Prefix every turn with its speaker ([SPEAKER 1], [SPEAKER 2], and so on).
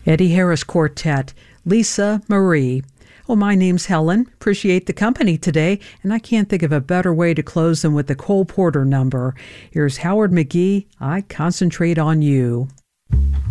[SPEAKER 1] Eddie Harris Quartet, Lisa Marie. Well, my name's Helen. Appreciate the company today, and I can't think of a better way to close than with the Cole Porter number. Here's Howard McGee, I Concentrate on You.